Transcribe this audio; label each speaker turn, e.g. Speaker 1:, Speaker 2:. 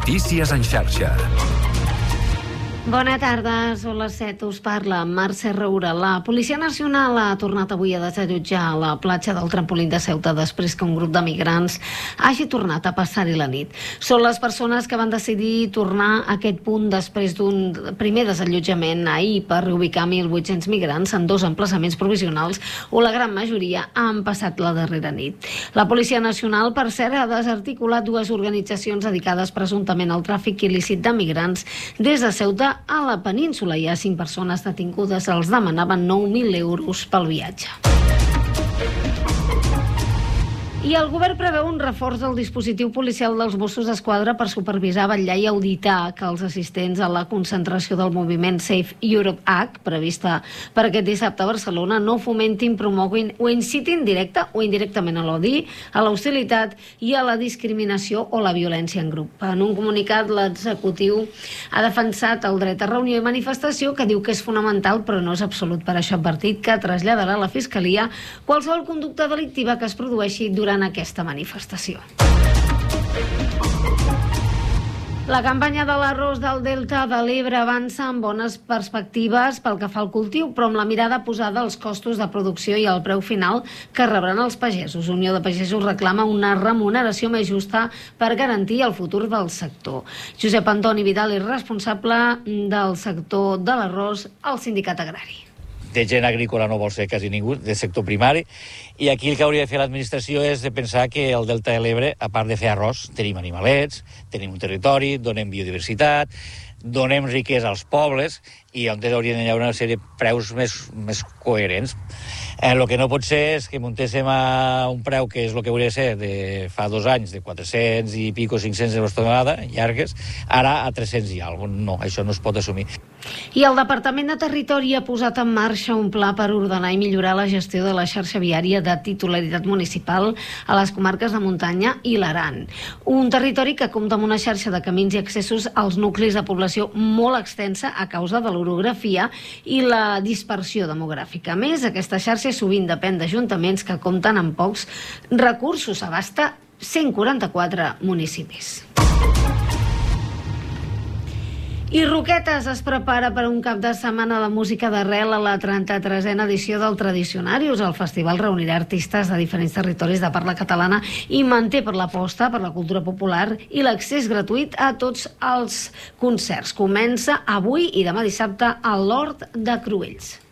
Speaker 1: Notícies en xarxa.
Speaker 2: Bona tarda, són les 7, us parla Mercè Roura. La Policia Nacional ha tornat avui a desallotjar la platja del trampolín de Ceuta després que un grup de migrants hagi tornat a passar-hi la nit. Són les persones que van decidir tornar a aquest punt després d'un primer desallotjament ahir per reubicar 1.800 migrants en 2 emplaçaments provisionals on la gran majoria han passat la darrera nit. La Policia Nacional, per cert, ha desarticulat 2 organitzacions dedicades presumptament al tràfic il·lícit de migrants des de Ceuta a la península. Hi ha 5 persones detingudes, els demanaven 9.000 euros pel viatge. I el govern preveu un reforç del dispositiu policial dels Mossos d'Esquadra per supervisar, vetllar i auditar que els assistents a la concentració del moviment Save Europe Act, prevista per aquest dissabte a Barcelona, no fomentin, promoguin o incitin directa o indirectament a l'odi, a l'hostilitat i a la discriminació o la violència en grup. En un comunicat, l'executiu ha defensat el dret a reunió i manifestació, que diu que és fonamental però no és absolut. Per això ha advertit que traslladarà a la Fiscalia qualsevol conducta delictiva que es produeixi durant aquesta manifestació. La campanya de l'arròs del Delta de l'Ebre avança amb bones perspectives pel que fa al cultiu, però amb la mirada posada als costos de producció i al preu final que rebran els pagesos. Unió de Pagesos reclama una remuneració més justa per garantir el futur del sector. Josep Antoni Vidal és responsable del sector de l'arròs al Sindicat Agrari.
Speaker 3: De gent agrícola no vol ser quasi ningú, del sector primari, i aquí el que hauria de fer l'administració és de pensar que el Delta de l'Ebre, a part de fer arròs, tenim animalets, tenim un territori, donem biodiversitat, donem riquesa als pobles, i on haurien d'hi haver una sèrie de preus més coherents. El que no pot ser és que muntéssim a un preu que és el que hauria de ser de fa 2 anys, de 400 i pico, 500 euros tonelada, llargues, ara a 300 i alguna cosa. No, això no es pot assumir.
Speaker 2: I el Departament de Territori ha posat en marxa un pla per ordenar i millorar la gestió de la xarxa viària de titularitat municipal a les comarques de muntanya i l'Aran. Un territori que compta amb una xarxa de camins i accessos als nuclis de població molt extensa a causa de l'orografia i la dispersió demogràfica. A més, aquesta xarxa sovint depèn d'ajuntaments que compten amb pocs recursos. Abasta 144 municipis. I Roquetes es prepara per un cap de setmana de música d'arrel a la 33a edició del Tradicionarius. El festival reunirà artistes de diferents territoris de parla catalana i manté per l'aposta per la cultura popular i l'accés gratuït a tots els concerts. Comença avui i demà dissabte a l'Hort de Cruells.